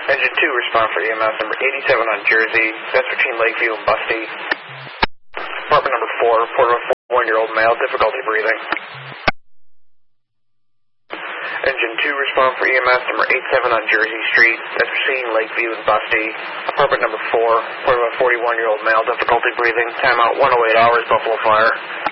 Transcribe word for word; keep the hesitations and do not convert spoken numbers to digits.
Engine two, respond for E M S number eighty-seven on Jersey. That's between Lakeview and Busty. Apartment number four, report of a forty-one-year-old male, difficulty breathing. Engine two, respond for E M S number eighty-seven on Jersey Street. That's between Lakeview and Busty. Apartment number four, report of a forty-one-year-old male, difficulty breathing. Timeout one oh eight hours, Buffalo Fire.